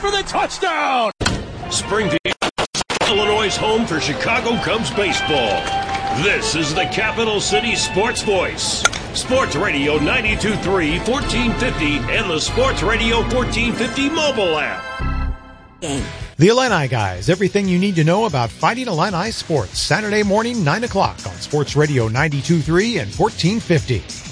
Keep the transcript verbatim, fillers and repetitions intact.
for the touchdown. Springfield, Illinois' home for Chicago Cubs baseball. This is the Capital City Sports Voice. Sports Radio ninety-two point three, fourteen fifty, and the Sports Radio fourteen fifty mobile app. The Illini Guys, everything you need to know about Fighting Illini sports. Saturday morning, nine o'clock on Sports Radio ninety-two point three and fourteen fifty.